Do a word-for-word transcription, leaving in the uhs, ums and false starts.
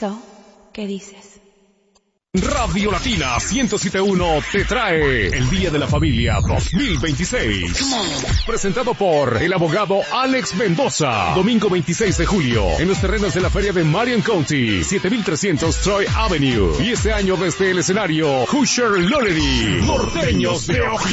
So, ¿qué dices? Radio Latina ciento siete punto uno te trae el Día de la Familia dos mil veintiséis. Presentado por el abogado Alex Mendoza. Domingo veintiséis de julio, en los terrenos de la feria de Marion County, siete mil trescientos Troy Avenue. Y este año desde el escenario, Hoosier Lollery, Norteños de Ojinaga.